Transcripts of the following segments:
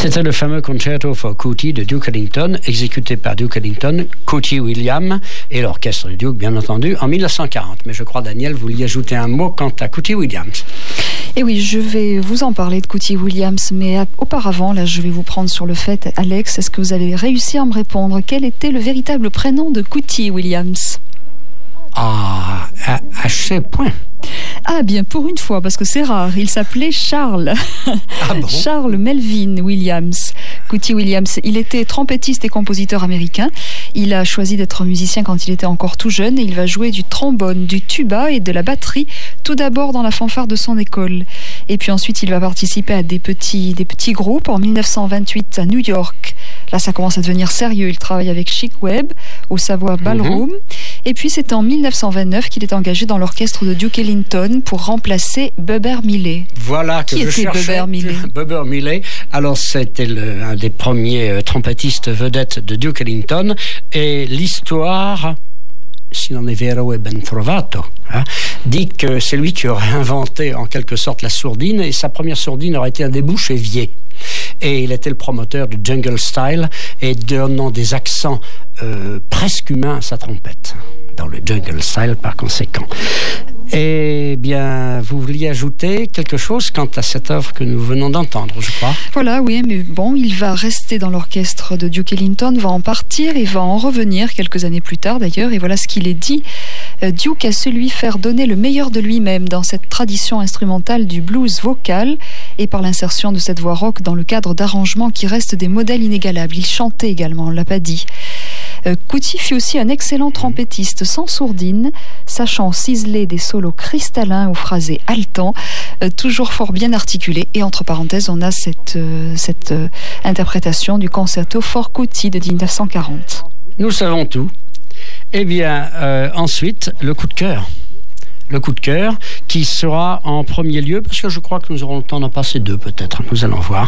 C'était le fameux Concerto for Cootie de Duke Ellington, exécuté par Duke Ellington, Cootie Williams et l'orchestre du Duke, bien entendu, en 1940. Mais je crois, Daniel, vous vouliez ajouter un mot quant à Cootie Williams. Et oui, je vais vous en parler de Cootie Williams, mais auparavant, là, je vais vous prendre sur le fait. Alex, est-ce que vous avez réussi à me répondre? Quel était le véritable prénom de Cootie Williams? Ah, H.C. point. Ah bien, pour une fois, parce que c'est rare, il s'appelait Charles. Ah bon? Charles Melvin Williams. Cootie Williams, il était trompettiste et compositeur américain. Il a choisi d'être musicien quand il était encore tout jeune et il va jouer du trombone, du tuba et de la batterie, tout d'abord dans la fanfare de son école. Et puis ensuite, il va participer à des petits groupes en 1928 à New York. Là, ça commence à devenir sérieux. Il travaille avec Chick Webb au Savoy Ballroom. Et puis, c'est en 1929 qu'il est engagé dans l'orchestre de Duke Ellington pour remplacer Bubber Millet. Voilà que je cherchais. Qui était Bubber Millet? Bubber Millet. Alors, c'était un des premiers trompettistes vedettes de Duke Ellington. Et l'histoire, si non è vero è ben trovato, dit que c'est lui qui aurait inventé en quelque sorte la sourdine, et sa première sourdine aurait été un débouche-évier. Et il était le promoteur du jungle style et donnant des accents presque humains à sa trompette, dans le jungle style par conséquent. Eh bien, vous vouliez ajouter quelque chose quant à cette œuvre que nous venons d'entendre, je crois. Voilà, oui, mais bon, il va rester dans l'orchestre de Duke Ellington, va en partir et va en revenir quelques années plus tard d'ailleurs, et voilà ce qu'il est dit. Duke a su lui faire donner le meilleur de lui-même dans cette tradition instrumentale du blues vocal et par l'insertion de cette voix rock dans le cadre d'arrangements qui restent des modèles inégalables. Il chantait également, on ne l'a pas dit. Cootie fut aussi un excellent trompettiste sans sourdine, sachant ciseler des solos cristallins ou phrasés haletants, toujours fort bien articulés. Et entre parenthèses, on a cette interprétation du Concerto for Cootie de 1940. Nous savons tout. Eh bien, ensuite, le coup de cœur. Le coup de cœur qui sera en premier lieu, parce que je crois que nous aurons le temps d'en passer deux peut-être, nous allons voir.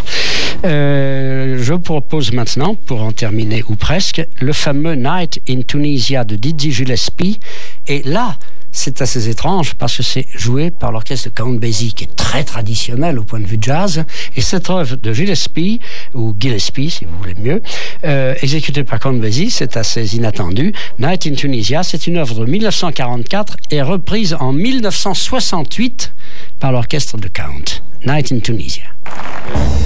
Je vous propose maintenant, pour en terminer ou presque, le fameux Night in Tunisia de Dizzy Gillespie. Et là, c'est assez étrange parce que c'est joué par l'orchestre de Count Basie, qui est très traditionnel au point de vue jazz. Et cette œuvre de Gillespie, ou Gillespie si vous voulez mieux, exécutée par Count Basie, c'est assez inattendu. Night in Tunisia, c'est une œuvre de 1944 et reprise en 1968 par l'orchestre de Count. Night in Tunisia.